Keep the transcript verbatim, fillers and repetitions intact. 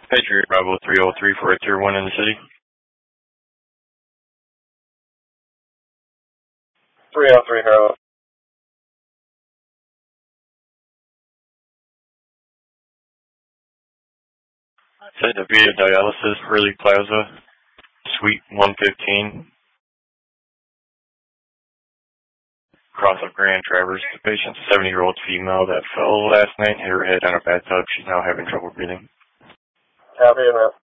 Patriot Bravo three oh three for a tier one in the city. three oh three, Harold. Sent to Via Dialysis, Hurley Plaza, Suite one fifteen. Cross of Grand Traverse. The patient's a seventy-year-old female that fell last night, hit her head on a bathtub. She's now having trouble breathing. Copy and rest.